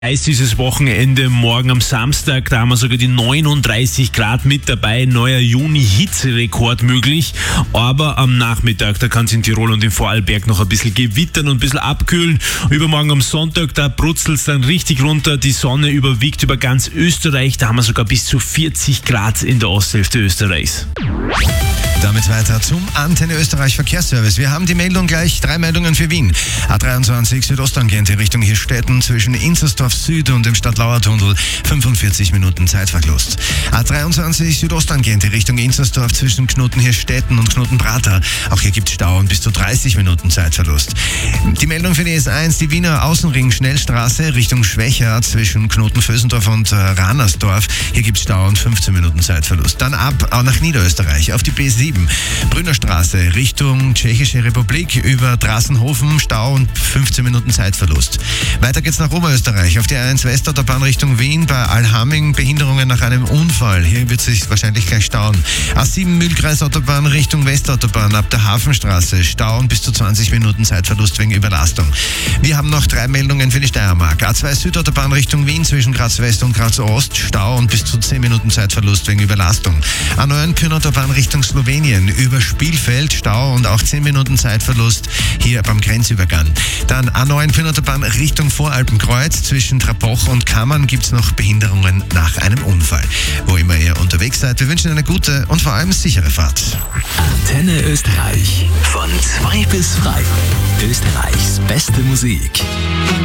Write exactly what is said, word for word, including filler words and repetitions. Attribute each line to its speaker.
Speaker 1: Heiß dieses Wochenende, morgen am Samstag, da haben wir sogar die neununddreißig Grad mit dabei, neuer Juni-Hitzerekord möglich, aber am Nachmittag, da kann es in Tirol und im Vorarlberg noch ein bisschen gewittern und ein bisschen abkühlen. Übermorgen am Sonntag, da brutzelt es dann richtig runter, die Sonne überwiegt über ganz Österreich, da haben wir sogar bis zu vierzig Grad in der Osthälfte Österreichs.
Speaker 2: Damit weiter zum Antenne Österreich Verkehrsservice. Wir haben die Meldung gleich, drei Meldungen für Wien. A dreiundzwanzig Südosttangente Richtung Hirstetten zwischen Inzersdorf Süd und dem Stadtlauer-Tunnel, fünfundvierzig Minuten Zeitverlust. A dreiundzwanzig Südosttangente Richtung Inzersdorf zwischen Knoten-Hirstetten und Knoten-Brata. Auch hier gibt es Stau und bis zu dreißig Minuten Zeitverlust. Die Meldung für die S eins, die Wiener Außenring-Schnellstraße Richtung Schwächert zwischen Knoten-Vösendorf und äh, Ranersdorf. Hier gibt es Stau und fünfzehn Minuten Zeitverlust. Dann ab auch nach Niederösterreich auf die B sieben. Brünnerstraße Richtung Tschechische Republik über Drassenhofen, Stau und fünfzehn Minuten Zeitverlust. Weiter geht's nach Oberösterreich auf die A eins Westautobahn Richtung Wien bei Allhaming, Behinderungen nach einem Unfall. Hier wird sich wahrscheinlich gleich stauen. A sieben Mühlkreisautobahn Richtung Westautobahn ab der Hafenstraße, Stau und bis zu zwanzig Minuten Zeitverlust wegen Überlastung. Wir haben noch drei Meldungen für die Steiermark. A zwei Südautobahn Richtung Wien zwischen Graz West und Graz Ost, Stau und bis zu zehn Minuten Zeitverlust wegen Überlastung. A neun Kühnautobahn Richtung Slowenien über Spielfeld, Stau und auch zehn Minuten Zeitverlust hier beim Grenzübergang. Dann A neun Kühnautobahn Richtung Voralpenkreuz zwischen Trapoch und Kammern gibt es noch Behinderungen nach einem Unfall. Wo immer ihr unterwegs seid, wir wünschen eine gute und vor allem sichere Fahrt.
Speaker 3: Antenne Österreich von zwei bis frei. Österreichs beste Musik.